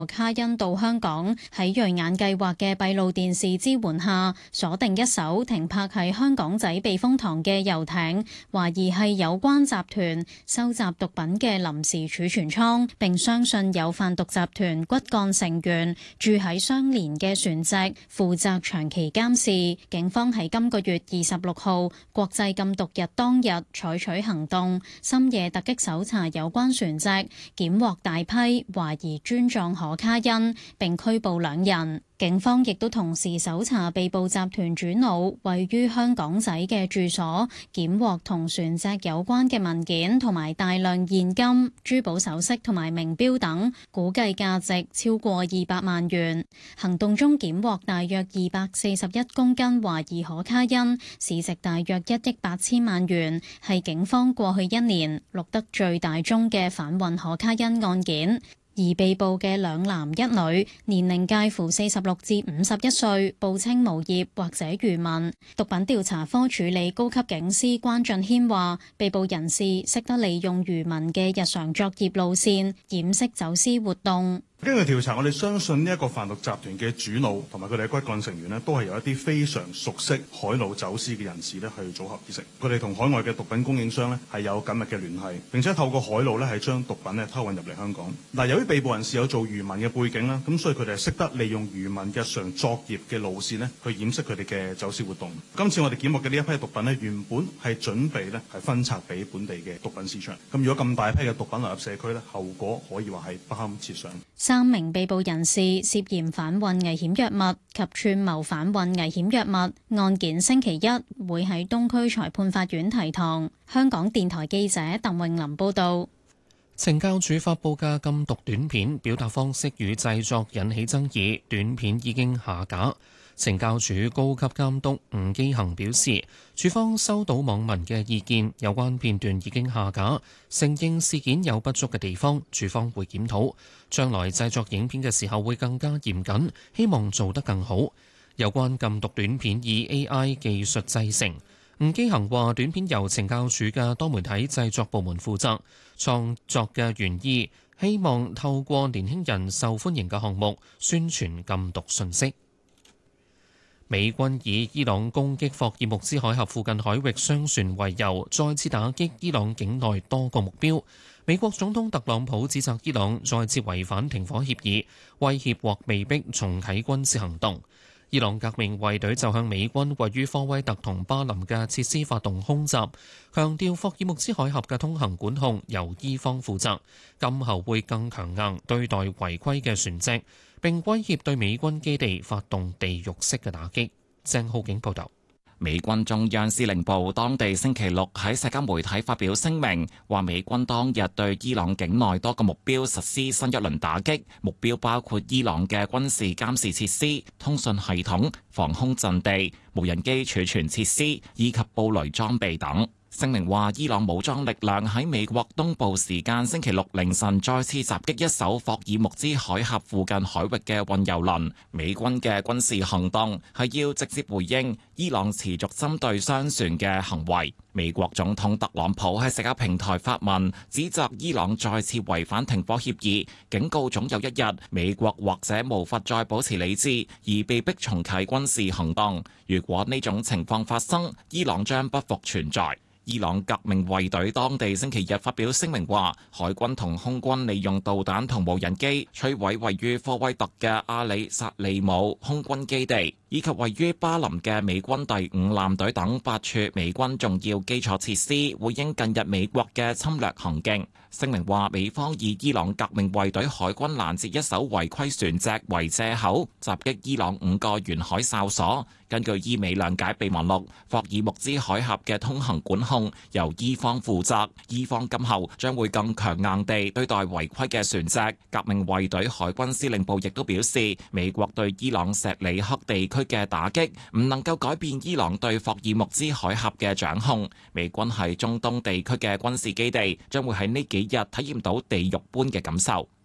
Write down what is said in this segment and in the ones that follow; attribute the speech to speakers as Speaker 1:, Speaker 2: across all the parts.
Speaker 1: 卡恩到香港，喺瑞眼計劃嘅閉路電視支援下，鎖定一艘停泊喺香港仔避風塘嘅遊艇，懷疑係有關集團收集毒品嘅臨時儲存倉，並相信有販毒集團骨幹成員住喺相連嘅船隻，負責長期監視。警方喺今個月26號國際禁毒日當日採取行動，深夜突擊搜查有關船隻，檢獲大批懷疑專狀可卡因，並拘捕2人。警方亦都同時搜查被捕集團主腦位於香港仔嘅住所，檢獲同船隻有關嘅文件同埋大量現金、珠寶首飾同埋名錶等，估計價值超過200萬元。行動中檢獲大約241公斤懷疑可卡因，市值大約1億8千萬元，係警方過去1年錄得最大宗嘅販運可卡因案件。而被捕嘅2男1女，年齡介乎46至51歲，報稱無業或者漁民。毒品調查科處理高級警司關俊軒話，被捕人士識得利用漁民嘅日常作業路線，掩飾走私活動。
Speaker 2: 根據調查，我哋相信呢一個販毒集團嘅主腦同埋佢哋嘅骨幹成員呢，都係由一啲非常熟悉海路走私嘅人士呢去組合而成。佢哋同海外嘅毒品供應商呢係有緊密嘅聯繫，並且透過海路呢係將毒品呢偷運入嚟香港。嗱，由於被捕人士有做漁民嘅背景啦，咁所以佢哋係識得利用漁民日常作業嘅路線呢去掩飾佢哋嘅走私活動。今次我哋檢獲嘅呢一批毒品呢，原本係準備呢係分拆俾本地嘅毒品市場。咁如果咁大批嘅毒品流入社區呢，後果可以話係不堪設想。
Speaker 1: 3名被捕人士涉嫌販運危險藥物及串謀販運危險藥物，案件星期一會喺東區裁判法院提堂。香港電台記者鄧穎琳報道。
Speaker 3: 懲教署發布嘅禁毒短片表達方式與製作引起爭議，短片已經下架。懲教署高級監督吳基恒表示，署方收到網民嘅意見，有關片段已經下架，承認事件有不足嘅地方，署方會檢討，將來製作影片嘅時候會更加嚴謹，希望做得更好。有關禁毒短片以 AI 技術製成，吳基恒話短片由懲教署嘅多媒體製作部門負責，創作嘅原意希望透過年輕人受歡迎嘅項目宣傳禁毒信息。美軍以伊朗攻擊霍爾木茲海峽附近海域商船為由，再次打擊伊朗境內多個目標。美國總統特朗普指責伊朗再次違反停火協議，威脅或被逼重啟軍事行動。伊朗革命衛隊就向美軍位於科威特同巴林嘅設施發動空襲，強調霍爾木茲海峽嘅通行管控由伊方負責，今後會更強硬對待違規嘅船隻，並威脅對美軍基地發動地獄式嘅打擊。鄭浩景報道。
Speaker 4: 美軍中央司令部當地星期六喺社交媒體發表聲明，話美軍當日對伊朗境內多個目標實施新一輪打擊，目標包括伊朗嘅軍事監視設施、通訊系統、防空陣地、無人機儲存設施以及布雷裝備等。聲明話，伊朗武裝力量喺美國東部時間星期六凌晨再次襲擊一艘霍爾木茲海峽附近海域嘅運油輪。美軍嘅軍事行動係要直接回應伊朗持續針對商船嘅行為。美國總統特朗普喺社交平台發文，指責伊朗再次違反停火協議，警告總有一日美國或者無法再保持理智，而被迫重啟軍事行動。如果呢種情況發生，伊朗將不復存在。伊朗革命衛隊當地星期日發表聲明話，海軍同空軍利用導彈同無人機摧毀位於科威特嘅阿里薩利姆空軍基地，以及位於巴林嘅美軍第5艦隊等8處美軍重要基礎設施，回應近日美國嘅侵略行徑。聲明話，美方以伊朗革命衛隊海軍攔截一艘違規船隻為藉口，襲擊伊朗5個沿海哨所。根據伊美諒解備忘錄，霍爾木茲海峽嘅通行管控由伊方負責，伊方今後將會更強硬地對待違規嘅船隻。革命衛隊海軍司令部亦都表示，美國對伊朗錫里克地區嘅打擊唔能夠改變伊朗對霍爾木茲海峽嘅掌控。美軍喺中東地區嘅軍事基地將會喺呢幾日體驗到地獄般嘅感受。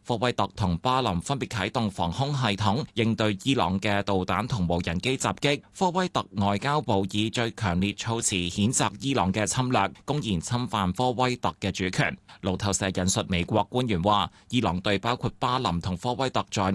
Speaker 4: 科威特同巴林分別啟動防空系統應對伊朗嘅導彈同無人機襲擊。科威特外交部以最強烈措辭譴責伊朗嘅侵略，公然侵犯科威特嘅主權。路透社引述美國官員話，伊朗對包括巴林同科威特在